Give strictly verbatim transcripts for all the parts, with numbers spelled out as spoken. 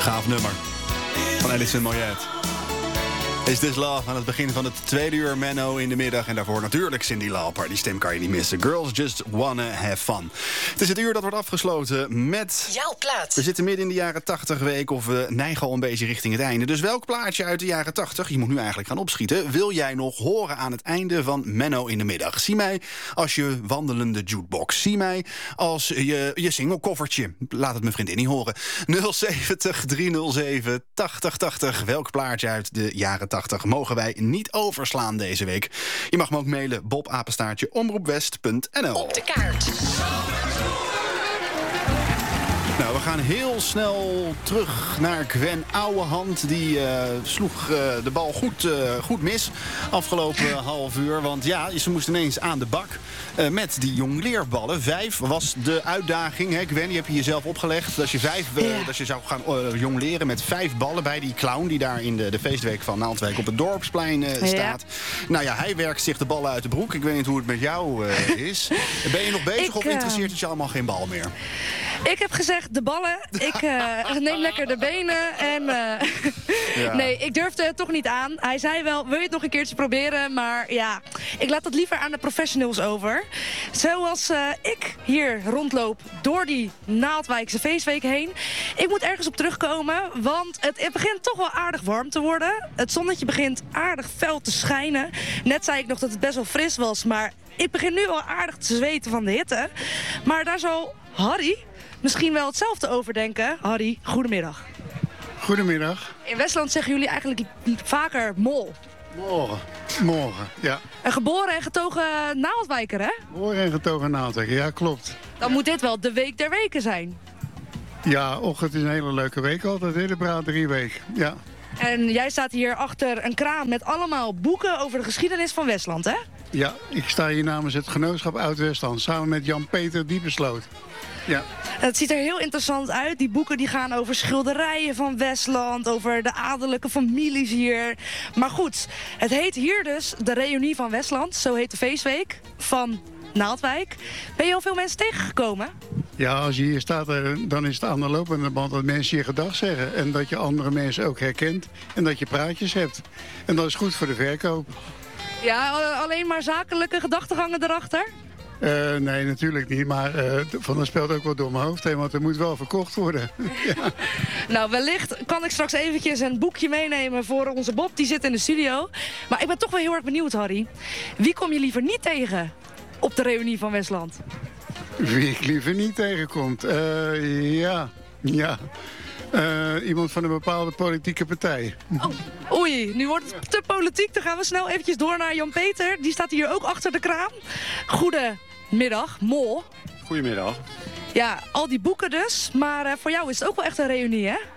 Gaaf nummer van Alison Moyet. Is This Love aan het begin van het tweede uur, Menno in de middag. En daarvoor natuurlijk Cyndi Lauper. Die stem kan je niet missen. Girls Just Wanna Have Fun. Het is het uur dat wordt afgesloten met... Jouw plaat. We zitten midden in de jaren tachtig week of we neigen al een beetje richting het einde. Dus welk plaatje uit de jaren tachtig, je moet nu eigenlijk gaan opschieten, wil jij nog horen aan het einde van Menno in de middag? Zie mij als je wandelende jukebox. Zie mij als je, je singlekoffertje. Laat het mijn vriendin niet horen. nul zeventig driehonderdzeven tachtig tachtig. Welk plaatje uit de jaren tachtig mogen wij niet overslaan deze week? Je mag me ook mailen bobapenstaartje omroepwest punt n l. Op de kaart. Nou, we gaan heel snel terug naar Gwen Ouwehand. Die uh, sloeg uh, de bal goed, uh, goed mis afgelopen half uur. Want ja, ze moest ineens aan de bak uh, met die jongleerballen. Vijf was de uitdaging. Hè? Gwen, die heb je jezelf opgelegd. Dat je, vijf, uh, ja. dat je zou gaan uh, jongleren met vijf ballen bij die clown die daar in de, de feestweek van Naaldwijk op het Dorpsplein uh, staat. Ja. Nou ja, hij werkt zich de ballen uit de broek. Ik weet niet hoe het met jou uh, is. Ben je nog bezig Ik, of uh... interesseert het je allemaal geen bal meer? Ik heb gezegd, de ballen. Ik uh, neem lekker de benen. En uh, Ja. nee, ik durfde het toch niet aan. Hij zei wel, wil je het nog een keertje proberen? Maar ja, ik laat het liever aan de professionals over. Zoals uh, ik hier rondloop door die Naaldwijkse feestweek heen. Ik moet ergens op terugkomen, want het, het begint toch wel aardig warm te worden. Het zonnetje begint aardig fel te schijnen. Net zei ik nog dat het best wel fris was, maar ik begin nu wel aardig te zweten van de hitte. Maar daar zal Harry misschien wel hetzelfde over denken. Harry, goedemiddag. Goedemiddag. In Westland zeggen jullie eigenlijk vaker mol. Morgen. Morgen, ja. Een geboren en getogen Naaldwijker, hè? Morgen en getogen Naaldwijk, ja klopt. Dan moet dit wel de week der weken zijn. Ja, och, het is een hele leuke week altijd, hè, de Braderieweek. Ja. En jij staat hier achter een kraam met allemaal boeken over de geschiedenis van Westland, hè? Ja, ik sta hier namens het genootschap Oud-Westland, samen met Jan-Peter Diepesloot. Ja. Het ziet er heel interessant uit. Die boeken die gaan over schilderijen van Westland, over de adellijke families hier. Maar goed, het heet hier dus de Reunie van Westland. Zo heet de feestweek van Naaldwijk. Ben je al veel mensen tegengekomen? Ja, als je hier staat, dan is het aan de lopende band dat mensen je gedag zeggen. En dat je andere mensen ook herkent. En dat je praatjes hebt. En dat is goed voor de verkoop. Ja, alleen maar zakelijke gedachtegangen erachter? Uh, nee, natuurlijk niet. Maar uh, van dat speelt ook wel door mijn hoofd heen, want er moet wel verkocht worden. Ja. Nou, wellicht kan ik straks eventjes een boekje meenemen voor onze Bob. Die zit in de studio. Maar ik ben toch wel heel erg benieuwd, Harry. Wie kom je liever niet tegen op de Reunie van Westland? Wie ik liever niet tegenkomt? Uh, ja, ja. Uh, iemand van een bepaalde politieke partij. Oh, oei, nu wordt het te politiek. Dan gaan we snel eventjes door naar Jan-Peter. Die staat hier ook achter de kraam. Goedemiddag, Mol. Goedemiddag. Ja, al die boeken dus. Maar uh, voor jou is het ook wel echt een reunie, hè?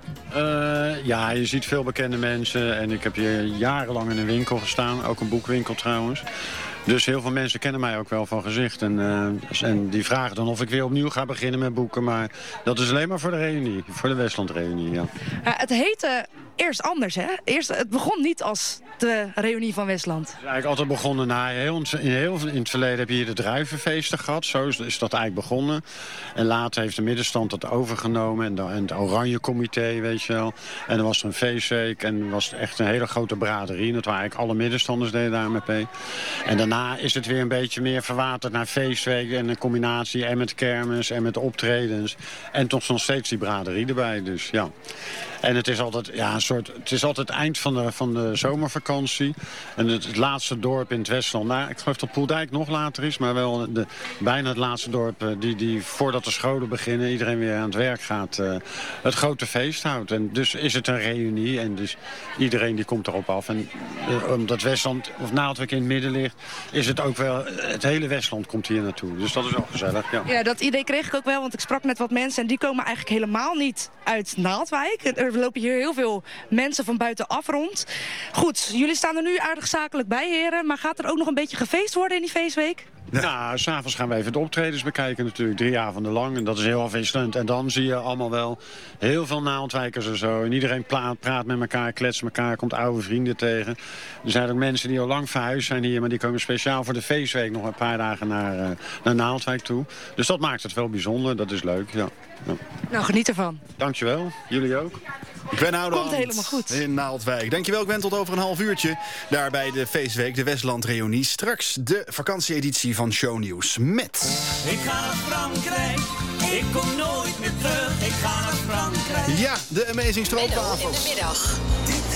Uh, ja, je ziet veel bekende mensen. En ik heb hier jarenlang in een winkel gestaan. Ook een boekwinkel trouwens. Dus heel veel mensen kennen mij ook wel van gezicht. En, uh, en die vragen dan of ik weer opnieuw ga beginnen met boeken. Maar dat is alleen maar voor de reunie. Voor de Westland-reunie, ja. Uh, het heette eerst anders, hè? Eerst, het begon niet als de Reunie van Westland. Het is eigenlijk altijd begonnen na... Heel, in, heel, in het verleden heb je hier de druivenfeesten gehad. Zo is, is dat eigenlijk begonnen. En later heeft de middenstand dat overgenomen. En, de, en het Oranje Comité, weet je wel. En dan was er een feestweek. En er was echt een hele grote braderie. Dat waren eigenlijk alle middenstanders deden daar met mee. En daarna is het weer een beetje meer verwaterd naar feestweek. En een combinatie en met kermis en met optredens. En toch nog steeds die braderie erbij. Dus ja. En het is altijd, ja, een soort, het is altijd het eind van de, van de zomervakantie. En het, het laatste dorp in het Westland. Nou, ik geloof dat Poeldijk nog later is. Maar wel de, bijna het laatste dorp die, die voordat de scholen beginnen... iedereen weer aan het werk gaat, uh, het grote feest houdt. En dus is het een reunie. En dus iedereen die komt erop af. En uh, omdat Westland of Naaldwijk in het midden ligt... is het ook wel... Het hele Westland komt hier naartoe. Dus dat is ook gezellig, ja. Ja, dat idee kreeg ik ook wel. Want ik sprak met wat mensen. En die komen eigenlijk helemaal niet uit Naaldwijk. Er lopen hier heel veel mensen van buitenaf rond. Goed, jullie staan er nu aardig zakelijk bij, heren. Maar gaat er ook nog een beetje gefeest worden in die feestweek? Ja. Nou, s'avonds gaan we even de optredens bekijken natuurlijk. Drie avonden lang. En dat is heel afwisselend. En dan zie je allemaal wel heel veel Naaldwijkers en zo. En iedereen praat, praat met elkaar, kletst elkaar, komt oude vrienden tegen. Er zijn ook mensen die al lang verhuisd zijn hier. Maar die komen speciaal voor de feestweek nog een paar dagen naar, uh, naar Naaldwijk toe. Dus dat maakt het wel bijzonder. Dat is leuk, ja. Ja. Nou, geniet ervan. Dankjewel. Jullie ook. Gwen Ouwehand Komt helemaal goed. in Naaldwijk. Dankjewel Gwen, tot over een half uurtje. Daar bij de feestweek, de Westland Reunie. Straks de vakantieeditie van Shownieuws met... Ik ga naar Frankrijk, ik kom nooit meer terug. Ik ga naar Frankrijk. Ja, de Amazing Menno in Stroopwafels. de middag.